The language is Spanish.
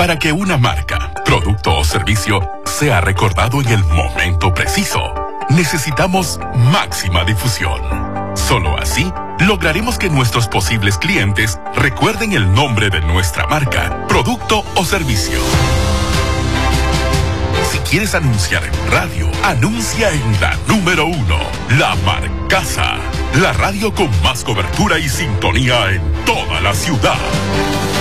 Para que una marca, producto o servicio sea recordado en el momento preciso, necesitamos máxima difusión. Solo así lograremos que nuestros posibles clientes recuerden el nombre de nuestra marca, producto o servicio. Si quieres anunciar en radio, anuncia en la número 1, La Marcaza, la radio con más cobertura y sintonía en toda la ciudad.